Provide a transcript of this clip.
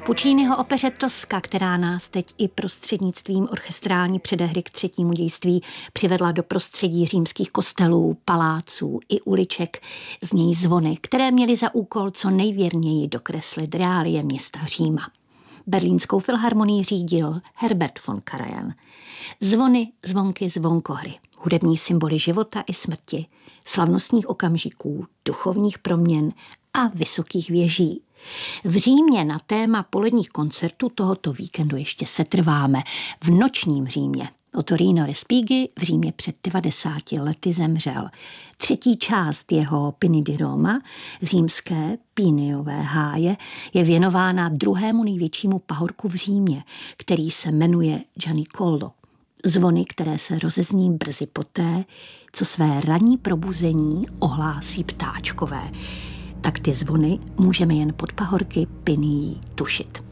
Pucciniho opeře Tosca, která nás teď i prostřednictvím orchestrální předehry k třetímu dějství přivedla do prostředí římských kostelů, paláců i uliček, znějí zvony, které měly za úkol co nejvěrněji dokreslit reálie města Říma. Berlínskou filharmonii řídil Herbert von Karajan. Zvony, zvonky, zvonkohry, hudební symboly života i smrti, slavnostních okamžiků, duchovních proměn a vysokých věží. V Římě na téma poledních koncertů tohoto víkendu ještě setrváme. V nočním Římě. Ottorino Respighi v Římě před 90 lety zemřel. Třetí část jeho Pini di Roma, římské Píniové háje, je věnována druhému největšímu pahorku v Římě, který se jmenuje Gianicolo. Zvony, které se rozezní brzy poté, co své ranní probuzení ohlásí ptáčkové. Tak ty zvony můžeme jen pod pahorky Pinií tušit.